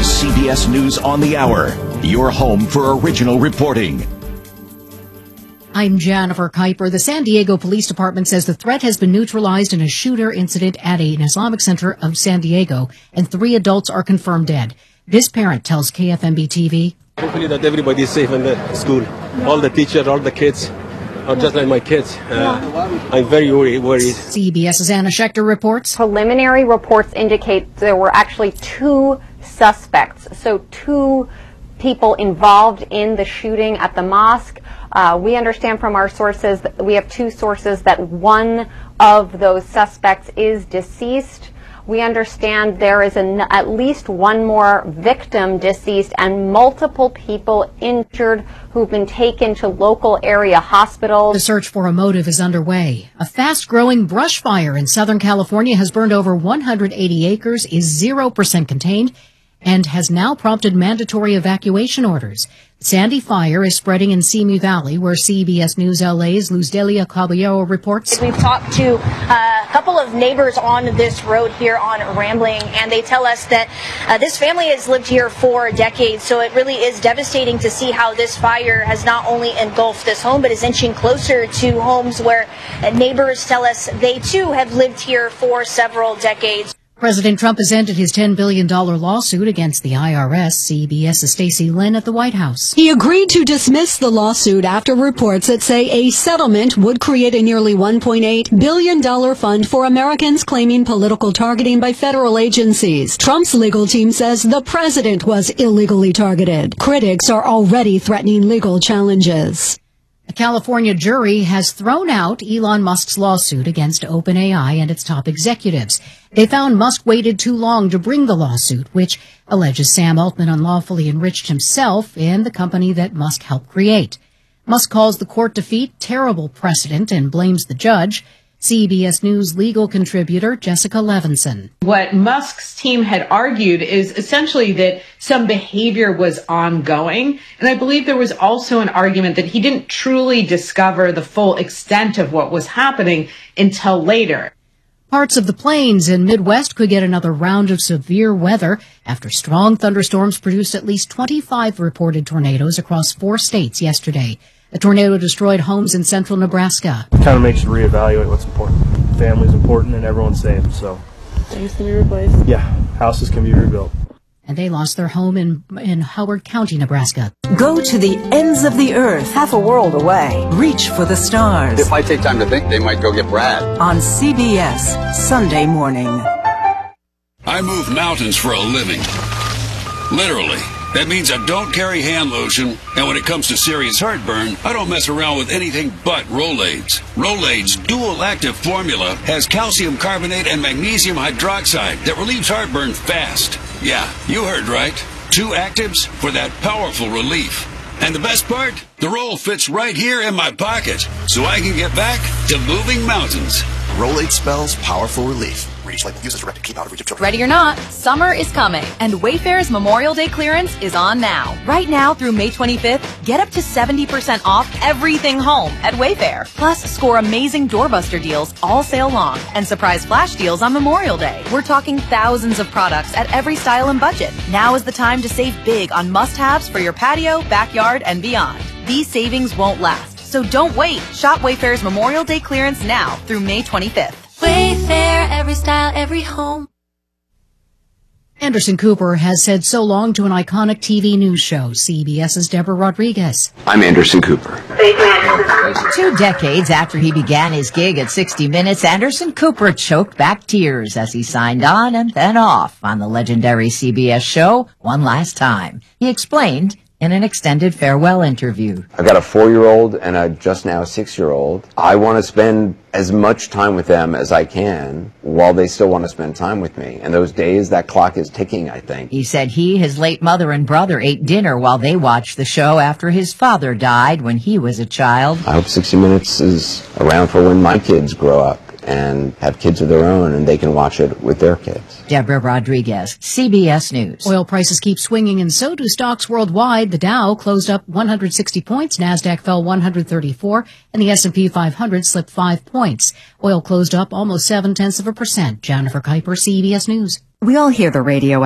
is CBS News on the Hour, your home for original reporting. I'm Jennifer Kuiper. The San Diego Police Department says the threat has been neutralized in a shooter incident at an Islamic center of San Diego, and 3 adults are confirmed dead. This parent tells KFMB-TV, hopefully that everybody is safe in the school. All the teachers, all the kids are just like my kids. I'm very worried. CBS's Anna Schechter reports. Preliminary reports indicate there were actually 2 suspects, so 2 people involved in the shooting at the mosque. We understand from our sources that we have 2 sources that one of those suspects is deceased. We understand there is at least one more victim deceased and multiple people injured who've been taken to local area hospitals. The search for a motive is underway. A fast-growing brush fire in Southern California has burned over 180 acres, is 0% contained, and has now prompted mandatory evacuation orders. The Sandy Fire is spreading in Simi Valley, where CBS News LA's Luz Delia Caballero reports. We've talked to a couple of neighbors on this road here on Rambling, and they tell us that this family has lived here for decades, so it really is devastating to see how this fire has not only engulfed this home, but is inching closer to homes where neighbors tell us they too have lived here for several decades. President Trump has ended his $10 billion lawsuit against the IRS. CBS's Stacey Lynn at the White House. He agreed to dismiss the lawsuit after reports that say a settlement would create a nearly $1.8 billion fund for Americans claiming political targeting by federal agencies. Trump's legal team says the president was illegally targeted. Critics are already threatening legal challenges. A California jury has thrown out Elon Musk's lawsuit against OpenAI and its top executives. They found Musk waited too long to bring the lawsuit, which alleges Sam Altman unlawfully enriched himself in the company that Musk helped create. Musk calls the court defeat terrible precedent and blames the judge. CBS News legal contributor Jessica Levinson. What Musk's team had argued is essentially that some behavior was ongoing. And I believe there was also an argument that he didn't truly discover the full extent of what was happening until later. Parts of the plains and Midwest could get another round of severe weather after strong thunderstorms produced at least 25 reported tornadoes across 4 states yesterday. A tornado destroyed homes in central Nebraska. It kind of makes you reevaluate what's important. Family's important and everyone's safe, so. Things can be replaced. Yeah, houses can be rebuilt. And they lost their home in Howard County, Nebraska. Go to the ends of the earth, half a world away. Reach for the stars. If I take time to think, they might go get Brad. On CBS, Sunday morning. I move mountains for a living. Literally. That means I don't carry hand lotion, and when it comes to serious heartburn, I don't mess around with anything but Rolaids. Rolaids' dual-active formula has calcium carbonate and magnesium hydroxide that relieves heartburn fast. Yeah, you heard right. 2 actives for that powerful relief. And the best part? The roll fits right here in my pocket, so I can get back to moving mountains. Rolaid spells powerful relief. Reach like users directed. Keep out of reach of children. Ready or not, summer is coming, and Wayfair's Memorial Day clearance is on now. Right now through May 25th, get up to 70% off everything home at Wayfair. Plus, score amazing doorbuster deals all sale long and surprise flash deals on Memorial Day. We're talking thousands of products at every style and budget. Now is the time to save big on must-haves for your patio, backyard, and beyond. These savings won't last, so don't wait. Shop Wayfair's Memorial Day clearance now through May 25th. Wayfair, every style, every home. Anderson Cooper has said so long to an iconic TV news show. CBS's Deborah Rodriguez. I'm Anderson Cooper. 2 decades after he began his gig at 60 Minutes, Anderson Cooper choked back tears as he signed on and then off on the legendary CBS show one last time. He explained in an extended farewell interview. I've got a 4-year-old and a just now 6-year-old. I want to spend as much time with them as I can while they still want to spend time with me. And those days, that clock is ticking, I think. He said he, his late mother, and brother ate dinner while they watched the show after his father died when he was a child. I hope 60 Minutes is around for when my kids grow up and have kids of their own and they can watch it with their kids. Deborah Rodriguez, CBS News. Oil prices keep swinging and so do stocks worldwide. The Dow closed up 160 points, NASDAQ fell 134, and the S&P 500 slipped 5 points. Oil closed up almost 0.7%. Jennifer Kuiper, CBS News. We all hear the radio